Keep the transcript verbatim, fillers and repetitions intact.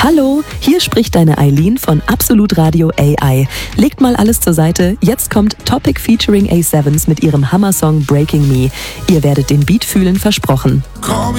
Hallo, hier spricht deine Eileen von Absolut Radio A I. Legt mal alles zur Seite, jetzt kommt Topic featuring A sieben mit ihrem Hammer-Song Breaking Me. Ihr werdet den Beat fühlen, versprochen.